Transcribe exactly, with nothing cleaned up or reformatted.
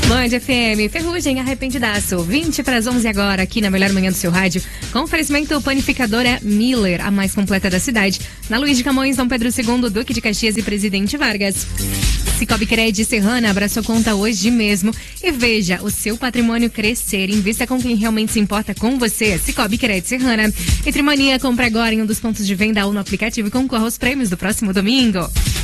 Band F M, Ferrugem, Arrependidaço, vinte para as onze agora, aqui na melhor manhã do seu rádio, com oferecimento Panificadora Miller, a mais completa da cidade, na Luiz de Camões, Dom Pedro segundo, Duque de Caxias e Presidente Vargas. Cicobi Cred Serrana, abra sua conta hoje mesmo e veja o seu patrimônio crescer. Invista com quem realmente se importa com você. Cicobi Cred Serrana. Entre Mania, compra agora em um dos pontos de venda ou no aplicativo e concorra aos prêmios do próximo domingo.